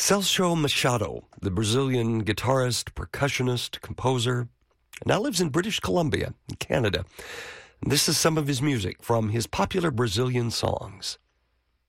Celso Machado, the Brazilian guitarist, percussionist, composer, now lives in British Columbia, in Canada. And this is some of his music from his popular Brazilian songs.